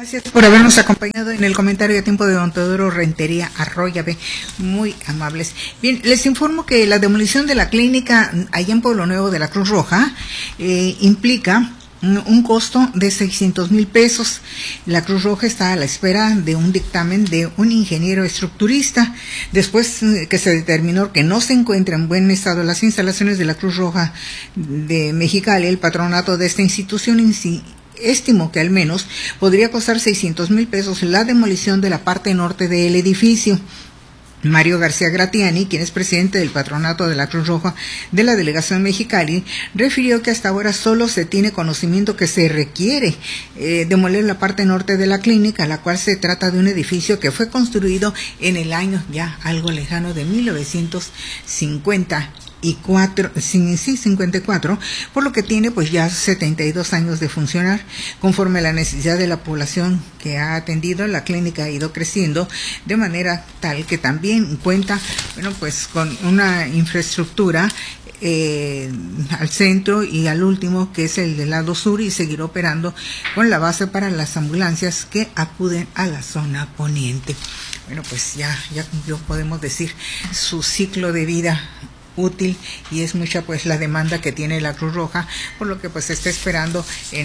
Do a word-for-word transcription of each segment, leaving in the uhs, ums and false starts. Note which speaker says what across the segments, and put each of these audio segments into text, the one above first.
Speaker 1: Gracias por habernos acompañado en el comentario de tiempo de Don Teodoro Rentería Arroyave, muy amables. Bien, les informo que la demolición de la clínica allá en Pueblo Nuevo de la Cruz Roja eh, implica un costo de seiscientos mil pesos. La Cruz Roja está a la espera de un dictamen de un ingeniero estructurista. Después que se determinó que no se encuentra en buen estado las instalaciones de la Cruz Roja de Mexicali, el patronato de esta institución estimó que al menos podría costar seiscientos mil pesos la demolición de la parte norte del edificio. Mario García Gratiani, quien es presidente del patronato de la Cruz Roja de la delegación Mexicali, refirió que hasta ahora solo se tiene conocimiento que se requiere eh, demoler la parte norte de la clínica, la cual se trata de un edificio que fue construido en el año ya algo lejano de mil novecientos cincuenta y cuatro, sí, sí, cincuenta y cuatro, por lo que tiene pues ya setenta y dos años de funcionar. Conforme a la necesidad de la población que ha atendido, la clínica ha ido creciendo de manera tal que también cuenta, bueno, pues con una infraestructura eh, al centro y al último, que es el del lado sur, y seguirá operando con la base para las ambulancias que acuden a la zona poniente. Bueno, pues ya, ya cumplió, podemos decir, su ciclo de vida útil, y es mucha pues la demanda que tiene la Cruz Roja, por lo que pues se está esperando en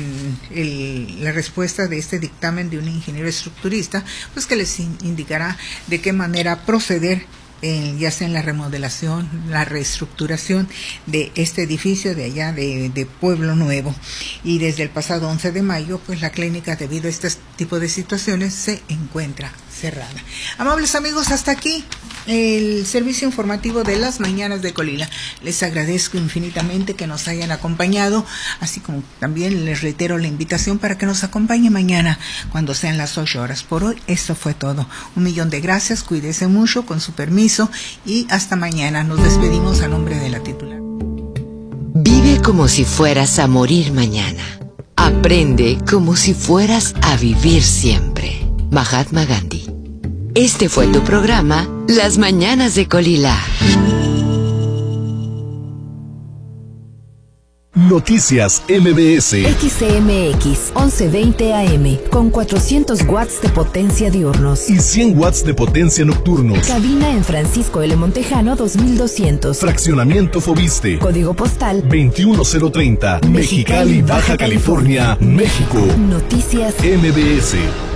Speaker 1: el, la respuesta de este dictamen de un ingeniero estructurista, pues que les indicará de qué manera proceder en, ya sea en la remodelación, la reestructuración de este edificio de allá de, de Pueblo Nuevo. Y desde el pasado once de mayo, pues la clínica, debido a este tipo de situaciones, se encuentra cerrada. Amables amigos, hasta aquí el servicio informativo de las mañanas de Colila. Les agradezco infinitamente que nos hayan acompañado, así como también les reitero la invitación para que nos acompañe mañana cuando sean las ocho horas. Por hoy esto fue todo. Un millón de gracias, cuídese mucho, con su permiso, y hasta mañana. Nos despedimos a nombre de la titular.
Speaker 2: Vive como si fueras a morir mañana. Aprende como si fueras a vivir siempre. Mahatma Gandhi. Este fue tu programa, Las Mañanas de Colila.
Speaker 3: Noticias M B S.
Speaker 4: X C M X once veinte A M con cuatrocientos watts de potencia diurnos
Speaker 3: y cien watts de potencia nocturnos.
Speaker 4: Cabina en Francisco L. Montejano dos mil doscientos.
Speaker 3: Fraccionamiento Fobiste.
Speaker 4: Código postal
Speaker 3: veintiuno cero treinta. Mexicali, Baja California, México.
Speaker 4: Noticias
Speaker 3: M B S.